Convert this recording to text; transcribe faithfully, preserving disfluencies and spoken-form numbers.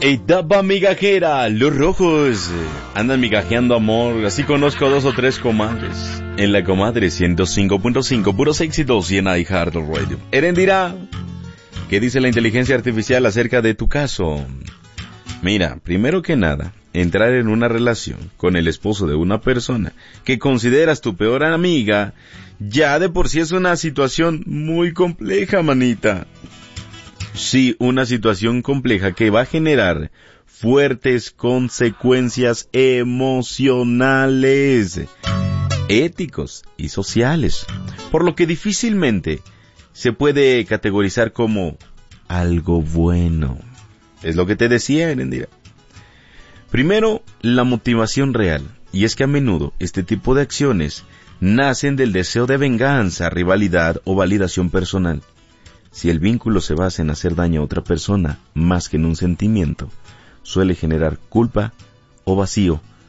Etapa migajera, los rojos andan migajeando amor, así conozco dos o tres comadres. En la comadre ciento cinco punto cinco, puros éxitos y en iHeartRadio. Erendira, ¿qué dice la inteligencia artificial acerca de tu caso? Mira, primero que nada, entrar en una relación con el esposo de una persona que consideras tu peor amiga, ya de por sí es una situación muy compleja, manita. Sí, una situación compleja que va a generar fuertes consecuencias emocionales, éticos y sociales, por lo que difícilmente se puede categorizar como algo bueno. Es lo que te decía, Erendira. Primero, la motivación real, y es que a menudo este tipo de acciones nacen del deseo de venganza, rivalidad o validación personal. Si el vínculo se basa en hacer daño a otra persona más que en un sentimiento, suele generar culpa o vacío